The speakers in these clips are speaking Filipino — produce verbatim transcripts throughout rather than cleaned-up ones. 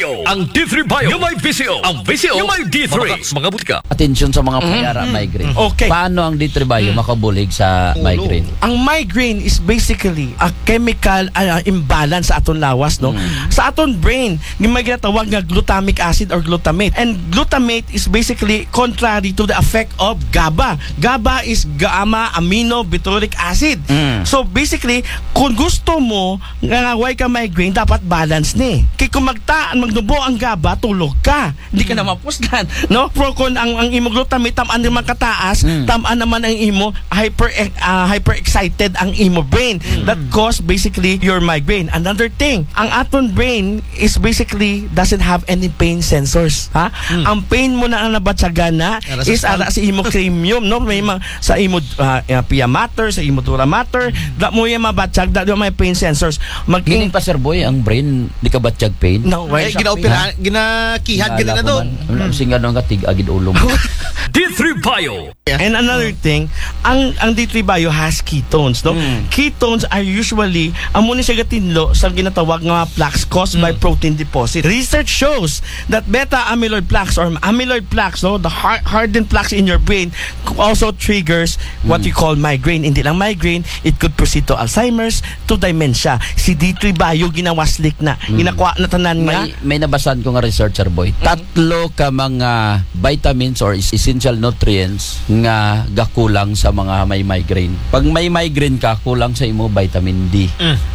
O, ang D three Bio. Yung may V C O. Ang V C O, yung may D three. Mga, mga butika. Atensyon sa mga payara migraine. Okay. Paano ang D three Bio makabulig sa migraine? Ang migraine is basically a chemical uh, imbalance sa aton lawas, no? Sa aton brain, yung may ginatawag nga glutamic acid or glutamate. And glutamate is basically contrary to the effect of GABA. GABA is gamma amino butyric acid. Mm. So basically, kung gusto mo nga way ka migraine, dapat balance ni. Kaya kung magtaan, magdubo ang GABA, tulog ka. Hindi ka na mapuslan, no? Pero kung ang, ang imo glutamate tamaan naman kataas, Mm. tamaan naman ang imo hyper uh, hyper excited ang imo brain. Mm. That cause basically your migraine. Another thing, ang aton brain is basically doesn't have any pain sensors, ha? Mm. Ang pain mo na ang nabatsagan na is ara sa imo cranium, no? May mga sa imo uh, uh, pia mater, sa imo dura mater, da mo yung mabatsag, da may pain sensors. Gining Maging pa sir boy, ang brain di ka batjag pain. no, why Ay, ginaopera, ginakihan ka na doon. Ang singa nung katig agid ulong. D three Bio. And another thing, ang ang D three Bio has ketones, no? Mm. Ketones are usually amo ni siya gatinlo sa ginatawag nga plaques caused by protein deposit. Research shows that beta amyloid plaques or amyloid plaques, no, the hard, hardened plaques in your brain also triggers what you call migraine. Hindi lang migraine, it could proceed to Alzheimer's, to dementia. Si D three Bio ginawaslik na, ginakuha na tanan nga. May may nabasan ko nga researcher boy. Tatlo ka mga vitamins or essential nutrients nga gakulang sa mga may migraine. Pag may migraine ka, kulang sa imo vitamin D.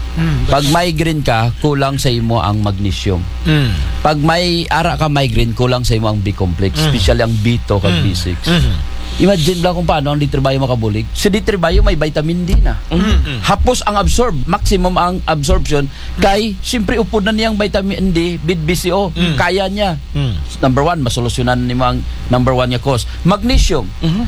Pag migraine ka, kulang sa imo ang magnesium. Pag may ara ka migraine, kulang sa imo ang B-complex, especially ang B two kag B six. Imagine lang kung paano ang D three Bio makabulig. Si D three Bio may vitamin D na. Hapos ang absorb, maximum ang absorption kay siyempre upod na niyang vitamin D with B C O. Kaya niya. Number one, masolusyonan ni ang number one niya cause. Magnesium.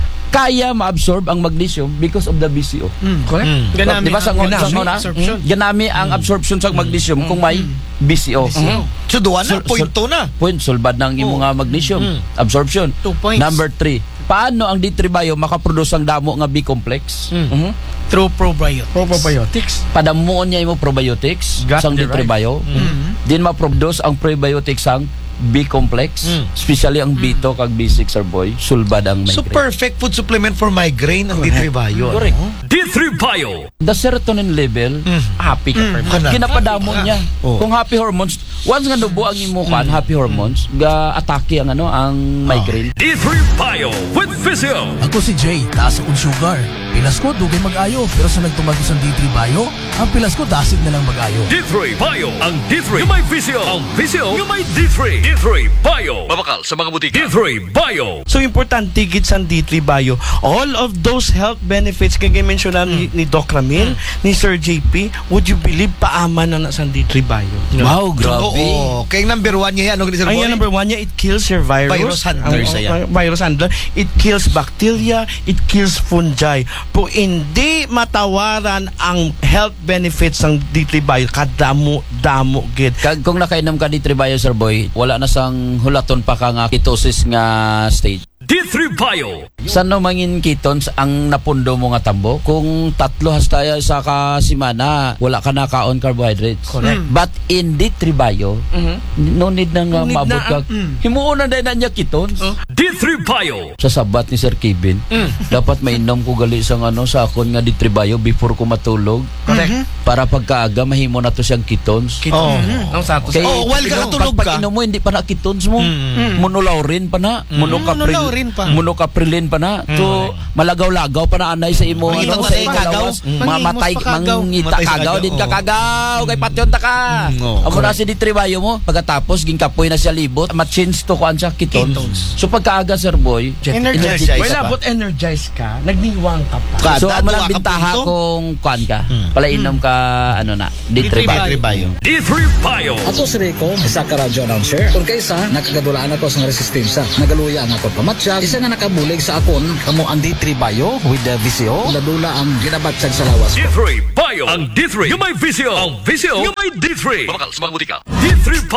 Kaya ma-absorb ang magnesium because of the B C O. Correct? Di ba sa ganami sa una? absorption. Ganami ang absorption sa magnesium kung may B C O. So, duwan na, Sul- point sul- two na. Point sulbad ng imo nga magnesium absorption. Two points. Number three, paano ang D three Bio makaproduce ang damo nga B-complex? Mhm. Through probiotics. Probiotics. Padamuon niya imo probiotics Got sa D it three right. Bio. Din ma-produce ang probiotics ang B-complex, especially ang B two kag B six or boy, sulbad ang So, migraine. perfect food supplement for migraine ang D three Bio. Correct. D three Bio. The serotonin level, happy ka pa. Kana. Ginapadamon niya. Oh. Kung happy hormones, once nga nubo ang imo kan, happy hormones, ga atake ang ano, ang migraine. D three Bio with Physio. Ako si Jay, taas akong sugar. Pilas ko, dugay mag-ayo. Pero sa nagtumagos ang D three Bio, ang pilas ko, dasig na lang mag-ayo. D three Bio. Ang D three yung may V C O. Ang V C O yung may D three. D three Bio. Mabakal sa mga butika. D three Bio. So importante gid sa D three Bio, all of those health benefits kay mentionan ni, ni Doc Ramil, ni Sir J P, would you believe paaman na na sa D three Bio? Wow, grabe. Oo. Kaya ang number one niya yan. Ano Ang yan, number one niya, it kills your virus. Virus handler Ang- siya. ang virus handler. It kills bacteria, it kills fungi. Po hindi matawaran ang health benefits ng D three Bio, kadamo-damo gid. Kag kung nakainom ka D three Bio sir boy, wala na sang hulaton pa ka nga ketosis nga stage. D three Bio. San no mangin ketones ang napundo mo nga tambo? Kung tatlo hasta sa ka semana, wala ka na kaon carbohydrates. Correct. But in D three Bio, no need na nga No need maabot na ka. ang- Himuon na din na niya ketones. D three Bio. Sa sabat ni Sir Kevin, dapat mainom ko gali sang ano sa akon nga D three Bio before ko matulog. Correct. Para pagkaaga mahimo na to siyang ketones. Oo. Ang sato Kay, Oh, while ka natulog pag, ka. pag inom mo, hindi pa na ketones mo. Monolaurin pa na. Monocapril, Monolaurin pa. monocaprilin pa na. To, malagaw-lagaw pa na anay sa imo. Mangitang Ano, matay sa kagaw. lawas. Mga Mangimos matay, pa kagaw. mangita Matay sa kagaw. kagaw, Din ka oo. kagaw. Kay patyon ta ka. Mm, oo, Amo na si D three Bio mo. Pagkatapos, ginkapoy na siya libot. Ma-change to kuan siya ketones. Ketones. So pagkaaga, Sir Boy, Energize energetic Wala, ka pa. but energized ka, nagniwang ka pa. Ka- So, Kada ang dua malang ka bintaha punto. kung kuan ka. Palainom ka, ano na, D three Bio. D three Bio. D three Bio. Ako si Rico, isa ka radyo announcer. Kung kaysa, nakagadulaan ako sa resistensya. Nagaluya ang ako pamatsyag. Isa nga nakabulig sa akon, kamo ang D three Bio with the V C O. Ladula ang ginabatsag sa lawas D ko. three Bio. Ang D three yung may V C O. Ang V C O yung may D three. Mabakal sa mga butika. D three